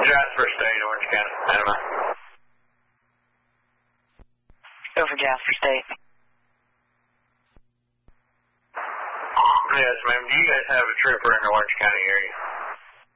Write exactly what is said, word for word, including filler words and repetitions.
Jasper State, Orange County, Panama. Go for Jasper State. Yes, ma'am. Do you guys have a trooper in the Orange County area?